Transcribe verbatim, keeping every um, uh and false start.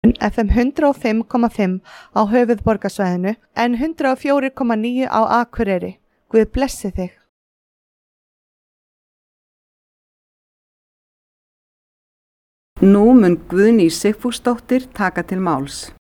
F M hundrað og fimm komma fimm á höfuðborgarsvæðinu en hundrað og fjögur komma níu á Akureyri. Guð blessi þig. Nú mun Guðný Sigfúsdóttir taka til máls.